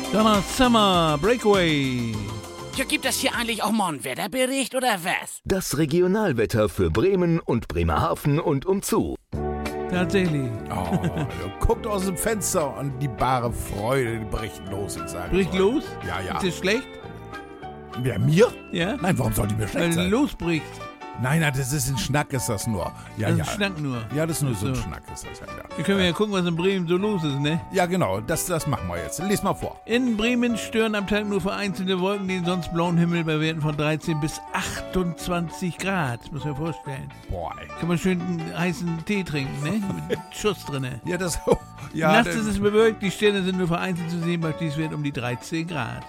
Donna Summer, Breakaway. Ja, gibt es hier eigentlich auch mal einen Wetterbericht oder was? Das Regionalwetter für Bremen und Bremerhaven und umzu. Tatsächlich. Oh, guckt aus dem Fenster und die bare Freude, die bricht los. Bricht los? Ja. Ist dir schlecht? Wer, mir? Ja? Nein, warum soll die mir schlecht Weil sein? losbricht. Nein, das ist ein Schnack, ist das nur. Ja, Das ist ein Schnack nur. Ja, das ist nur so ein So. Schnack, ist das ja. Hier können wir ja gucken, was in Bremen so los ist, ne? Ja, genau, das machen wir jetzt. Lies mal vor. In Bremen stören am Tag nur vereinzelte Wolken den sonst blauen Himmel bei Werten von 13 bis 28 Grad. Muss man vorstellen. Boah, ey. Kann man schön einen heißen Tee trinken, ne? Mit Schuss drinne. Ja, das... Ja, Nachts ist es bewölkt, die Sterne sind nur vereinzelt zu sehen, bei Tiefstwert um die 13 Grad.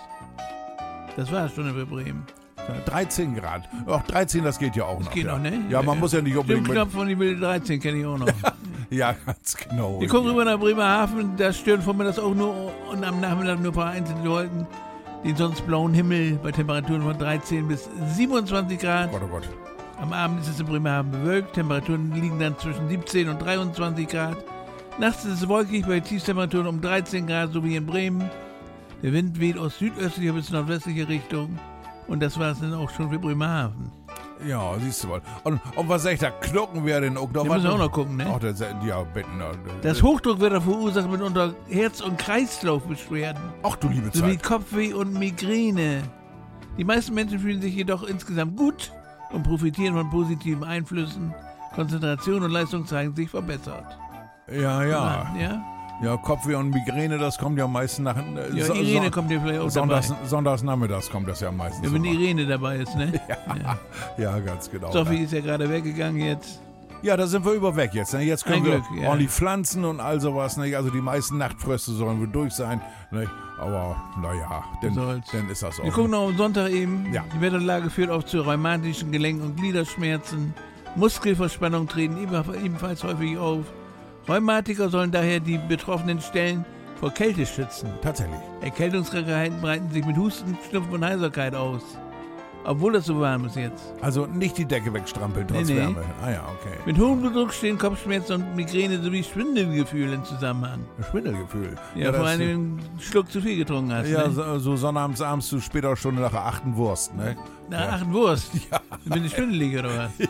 Das war's schon über Bremen. 13 Grad. Ach, 13, das geht ja auch noch. Geht ja. noch, ne? Ja, man muss ja nicht unbedingt... Stimmknopf von die wilde 13 kenne ich auch noch. Ja, ganz genau. Wir gucken rüber nach Bremerhaven, da stören vormittags auch nur und am Nachmittag nur vereinzelte Wolken den sonst blauen Himmel bei Temperaturen von 13 bis 27 Grad. Oh Gott. Am Abend ist es in Bremerhaven bewölkt, Temperaturen liegen dann zwischen 17 und 23 Grad. Nachts ist es wolkig bei Tiefstemperaturen um 13 Grad, so wie in Bremen. Der Wind weht aus südöstlicher bis nordwestlicher Richtung. Und das war es dann auch schon für Bremerhaven. Ja, siehst du mal. Und was sag ich da? Knucken wir denn auch noch? Wir müssen auch noch gucken, ne? Ach, ja, bitte. Das Hochdruckwetter verursacht mitunter Herz- und Kreislaufbeschwerden. Ach du liebe Sowie Zeit. Kopfweh und Migräne. Die meisten Menschen fühlen sich jedoch insgesamt gut und profitieren von positiven Einflüssen. Konzentration und Leistung zeigen sich verbessert. Ja. Ja? Ja, Kopfweh und Migräne, das kommt ja meistens nach... Ja, Irene kommt ja vielleicht auch dabei. Sonntagsnachmittags kommt das ja meistens. Ja, wenn immer. Irene dabei ist, ne? Ja, ganz genau. Sophie ist ja gerade weggegangen jetzt. Ja, da sind wir überweg jetzt. Ne? Jetzt können Ein wir Glück, ja. ordentlich pflanzen und all sowas. Ne? Also die meisten Nachtfröste sollen wir durch sein. Ne? Aber naja, dann ist das auch. Wir gucken noch am Sonntag eben. Ja. Die Wetterlage führt auch zu rheumatischen Gelenk- und Gliederschmerzen. Muskelverspannung treten ebenfalls häufig auf. Rheumatiker sollen daher die betroffenen Stellen vor Kälte schützen. Tatsächlich. Erkältungskrankheiten breiten sich mit Husten, Schnupfen und Heiserkeit aus. Obwohl es so warm ist jetzt. Also nicht die Decke wegstrampeln trotz Nee. Wärme. Ah ja, okay. Mit hohem Blutdruck stehen Kopfschmerzen und Migräne sowie Schwindelgefühl im Zusammenhang. Schwindelgefühl. Ja, vor das- allem, wenn du einen Schluck zu viel getrunken hast. Ja, ne? so sonnabends, abends zu später Stunde nach der 8. Wurst, ne? Nach 8 Wurst. Ja. Bin ich schwindelig oder was?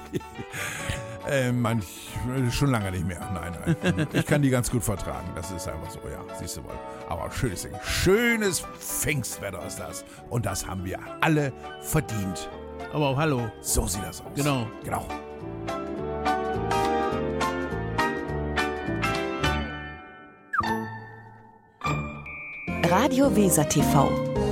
Schon lange nicht mehr. Nein. Ich kann die ganz gut vertragen. Das ist einfach so, ja. Siehst du wohl. Aber schönes Ding. Schönes Pfingstwetter ist das. Und das haben wir alle verdient. Aber auch hallo. So sieht das aus. Genau. Radio Weser TV.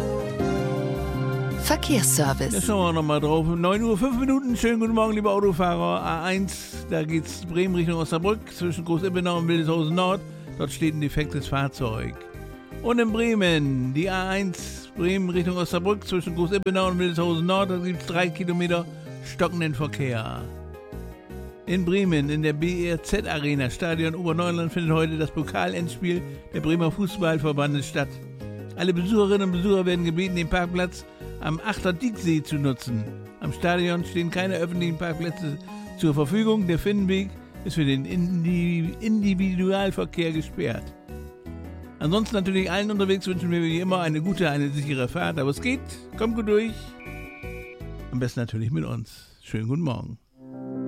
Da Verkehrsservice. schauen wir nochmal drauf. 9 Uhr, 5 Minuten. Schönen guten Morgen, liebe Autofahrer. A1, da geht's Bremen Richtung Osnabrück zwischen Groß-Ippenau und Wildeshausen Nord. Dort steht ein defektes Fahrzeug. Und in Bremen, die A1 Bremen Richtung Osnabrück zwischen Groß-Ippenau und Wildeshausen Nord. Da gibt's 3 Kilometer stockenden Verkehr. In Bremen, in der BRZ Arena, Stadion Oberneuland, findet heute das Pokalendspiel der Bremer Fußballverbandes statt. Alle Besucherinnen und Besucher werden gebeten, den Parkplatz am Achter Dieksee zu nutzen. Am Stadion stehen keine öffentlichen Parkplätze zur Verfügung. Der Finnenweg ist für den Individualverkehr gesperrt. Ansonsten natürlich allen unterwegs wünschen wir wie immer eine gute, eine sichere Fahrt. Aber es geht, kommt gut durch. Am besten natürlich mit uns. Schönen guten Morgen.